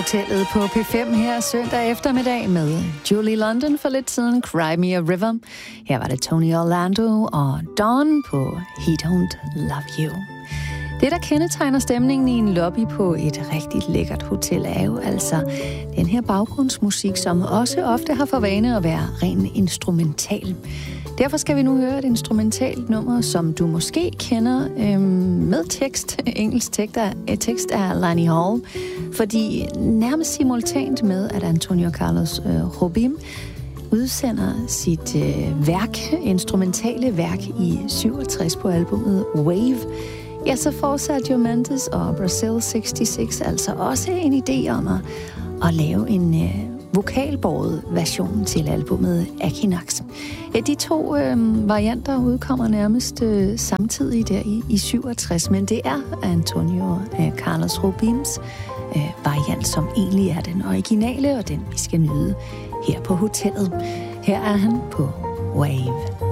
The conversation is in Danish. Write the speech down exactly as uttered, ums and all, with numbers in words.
Hotellet på P fem her søndag eftermiddag med Julie London for lidt siden, Cry Me a River. Her var det Tony Orlando og Dawn på He Don't Love You. Det, der kendetegner stemningen i en lobby på et rigtig lækkert hotel, er jo altså den her baggrundsmusik, som også ofte har for vane at være ren instrumental. Derfor skal vi nu høre et instrumentalt nummer, som du måske kender øhm, med tekst, engelsk tekst af, tekst af Lani Hall, fordi nærmest simultant med, at Antonio Carlos øh, Jobim udsender sit øh, værk, instrumentale værk i syvogtres på albumet Wave, ja, så får Sergio Mendes og Brazil seksogtres altså også en idé om at, at lave en øh, vokalbåret version til albumet Equinox. Ja, de to øh, varianter udkommer nærmest øh, samtidig der i, i syvogtres, men det er Antonio øh, Carlos Jobims øh, variant, som egentlig er den originale, og den vi skal nyde her på hotellet. Her er han på Wave.